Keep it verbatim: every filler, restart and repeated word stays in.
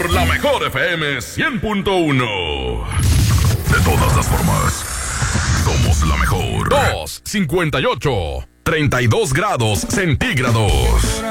por la mejor F M cien punto uno. De todas las formas, somos la mejor. dos cincuenta y ocho, treinta y dos grados centígrados.